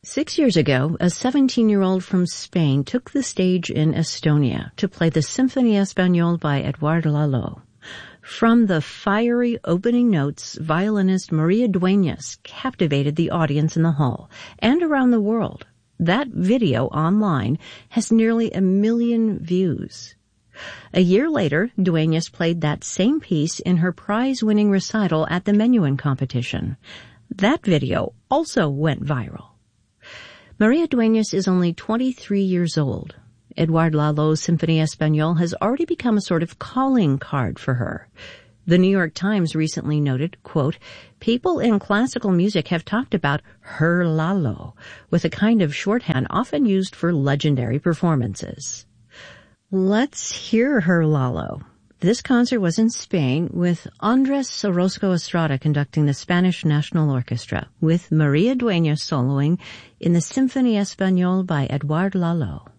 6 years ago, a 17-year-old from Spain took the stage in Estonia to play the Symphonie Espagnole by Eduard Lalo. From the fiery opening notes, violinist Maria Dueñas captivated the audience in the hall and around the world. That video online has nearly 1 million views. A year later, Dueñas played that same piece in her prize-winning recital at the Menuhin competition. That video also went viral. Maria Dueñas is only 23 years old. Eduard Lalo's Symphonie Espagnole has already become a sort of calling card for her. The New York Times recently noted, quote, "People in classical music have talked about her Lalo, with a kind of shorthand often used for legendary performances." Let's hear her Lalo. This concert was in Spain with Andrés Orozco Estrada conducting the Spanish National Orchestra, with Maria Dueñas soloing in the Symphonie Espagnole by Eduard Lalo.